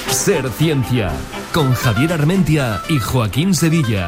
Ser Ciencia, con Javier Armentia y Joaquín Sevilla.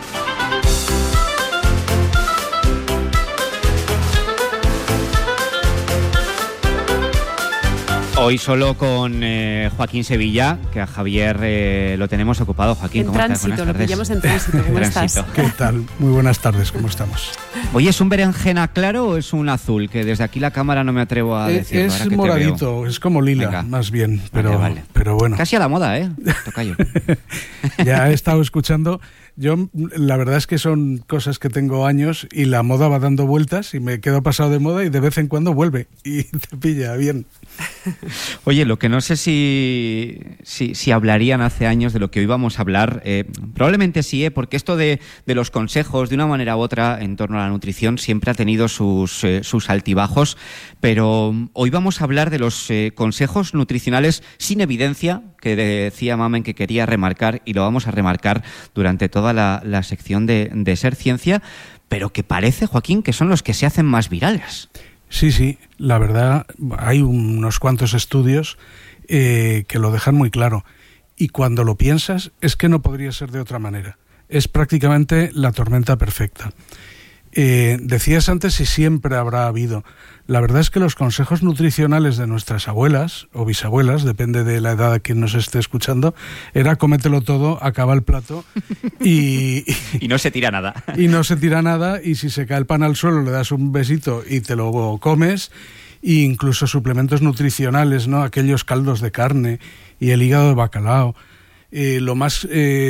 Hoy solo con Joaquín Sevilla, que a Javier lo tenemos ocupado. Joaquín, en ¿cómo tránsito, estás? lo pillamos en tránsito. ¿Cómo estás? ¿Qué tal? Muy buenas tardes, ¿cómo estamos? Oye, ¿es un berenjena claro o es un azul? Que desde aquí la cámara no me atrevo a decir. Es moradito, es como lila, Venga. Más bien, pero bueno. Casi a la moda, Tocayo. Ya he estado escuchando. Yo, la verdad es que son cosas que tengo años y la moda va dando vueltas y me quedo pasado de moda y de vez en cuando vuelve y te pilla bien. Oye, lo que no sé si hablarían hace años de lo que hoy vamos a hablar, probablemente sí, porque esto de los consejos, de una manera u otra, en torno a la nutrición, siempre ha tenido sus altibajos, pero hoy vamos a hablar de los consejos nutricionales sin evidencia, que decía Mamen que quería remarcar, y lo vamos a remarcar durante toda la sección de Ser Ciencia, pero que parece, Joaquín, que son los que se hacen más virales. Sí, la verdad hay unos cuantos estudios que lo dejan muy claro y cuando lo piensas es que no podría ser de otra manera. Es prácticamente la tormenta perfecta. Decías antes si siempre habrá habido. La verdad es que los consejos nutricionales de nuestras abuelas o bisabuelas, depende de la edad de quien nos esté escuchando, era cómetelo todo, acaba el plato y no se tira nada. Y no se tira nada, y si se cae el pan al suelo le das un besito y te lo comes, e incluso suplementos nutricionales, ¿no? Aquellos caldos de carne y el hígado de bacalao. Lo más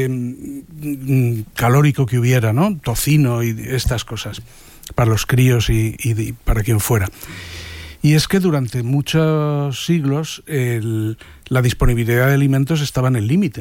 calórico que hubiera, ¿no? Tocino y estas cosas para los críos y para quien fuera. Y es que durante muchos siglos la disponibilidad de alimentos estaba en el límite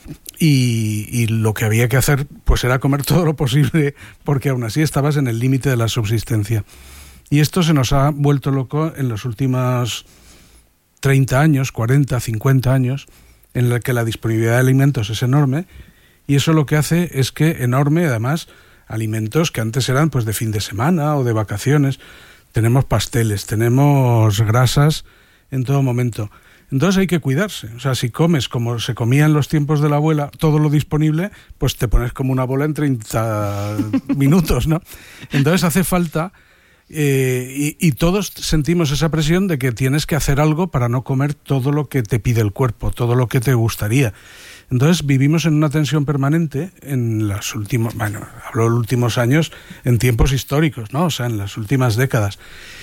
y lo que había que hacer pues era comer todo lo posible porque aún así estabas en el límite de la subsistencia. Y esto se nos ha vuelto loco en los últimos 30 años, 40, 50 años, en la que la disponibilidad de alimentos es enorme, y eso lo que hace es que enorme, además, alimentos que antes eran pues de fin de semana o de vacaciones. Tenemos pasteles, tenemos grasas en todo momento. Entonces hay que cuidarse. O sea, si comes como se comía en los tiempos de la abuela, todo lo disponible, pues te pones como una bola en 30 minutos, ¿no? Entonces hace falta... y todos sentimos esa presión de que tienes que hacer algo para no comer todo lo que te pide el cuerpo, todo lo que te gustaría. Entonces vivimos en una tensión permanente en los últimos, hablo de los últimos años, en tiempos históricos, ¿no? O sea, en las últimas décadas,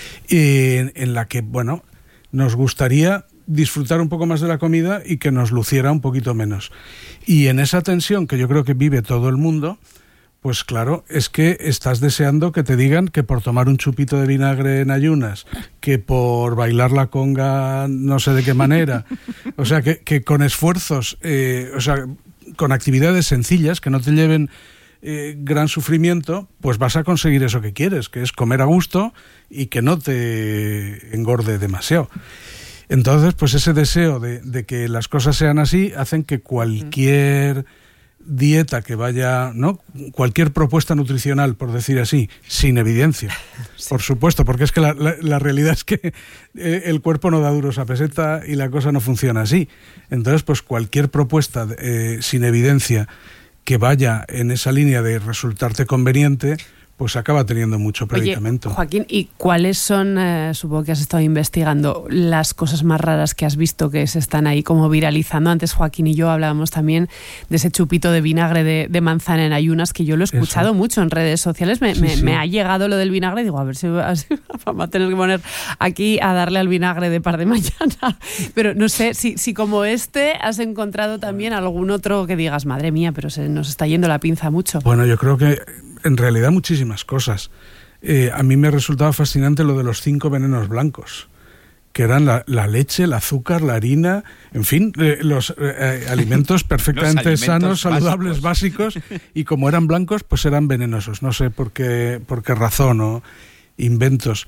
en la que, nos gustaría disfrutar un poco más de la comida y que nos luciera un poquito menos. Y en esa tensión que yo creo que vive todo el mundo, pues claro, es que estás deseando que te digan que por tomar un chupito de vinagre en ayunas, que por bailar la conga no sé de qué manera, o sea, que con esfuerzos, con actividades sencillas que no te lleven gran sufrimiento, pues vas a conseguir eso que quieres, que es comer a gusto y que no te engorde demasiado. Entonces, pues ese deseo de que las cosas sean así hacen que cualquier dieta que vaya, ¿no? Cualquier propuesta nutricional, por decir así, sin evidencia, sí. Por supuesto, porque es que la realidad es que el cuerpo no da duros a peseta y la cosa no funciona así. Entonces, pues cualquier propuesta sin evidencia que vaya en esa línea de resultarte conveniente, pues acaba teniendo mucho predicamento. Oye, Joaquín, ¿y cuáles son, supongo que has estado investigando, las cosas más raras que has visto que se están ahí como viralizando? Antes Joaquín y yo hablábamos también de ese chupito de vinagre de manzana en ayunas, que yo lo he escuchado mucho en redes sociales. Me ha llegado lo del vinagre y digo, a ver si vamos a tener que poner aquí a darle al vinagre de par de mañana. Pero no sé, si como has encontrado también algún otro que digas, madre mía, pero se nos está yendo la pinza mucho. Bueno, yo creo que en realidad muchísimas cosas. A mí me resultaba fascinante lo de los 5 venenos blancos, que eran la leche, el azúcar, la harina, en fin, los alimentos perfectamente sanos, saludables, básicos, y como eran blancos, pues eran venenosos. No sé por qué razón o inventos.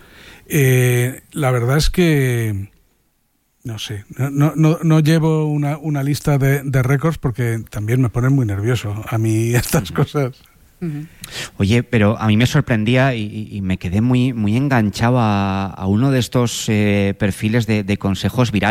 La verdad es que no sé, no llevo una lista de récords porque también me ponen muy nervioso a mí estas cosas. Oye, pero a mí me sorprendía y me quedé muy enganchado a uno de estos perfiles de consejos virales.